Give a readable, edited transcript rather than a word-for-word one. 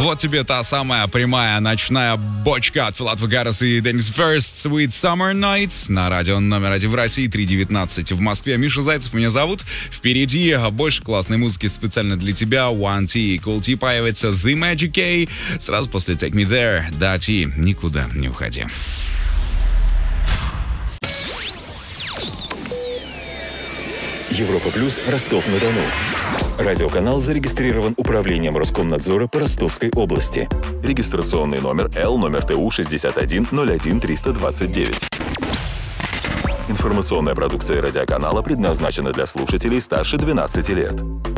Вот тебе та самая прямая ночная бочка от Филат Вагарас и Денис First, Sweet Summer Nights на радио номер 1 в России, 3:19 в Москве. Миша Зайцев меня зовут. Впереди больше классной музыки специально для тебя. One T, Cool T появится, The Magic K. Сразу после Take Me There. Да, T, никуда не уходи. Европа Плюс, Ростов-на-Дону. Радиоканал зарегистрирован Управлением Роскомнадзора по Ростовской области. Регистрационный номер Л, номер ТУ 6101329. Информационная продукция радиоканала предназначена для слушателей старше 12 лет.